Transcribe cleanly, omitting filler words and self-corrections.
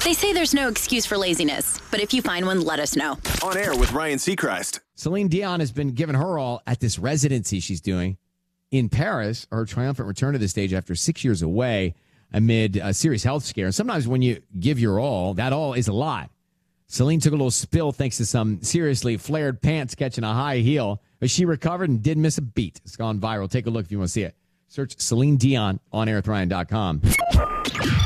They say there's no excuse for laziness, but if you find one, let us know. On Air with Ryan Seacrest. Celine Dion has been giving her all at this residency she's doing in Paris, her triumphant return to the stage after 6 years away amid a serious health scare. And sometimes when you give your all, that all is a lot. Celine took a little spill thanks to some seriously flared pants catching a high heel, but she recovered and didn't miss a beat. It's gone viral. Take a look if you want to see it. Search Celine Dion on airwithryan.com.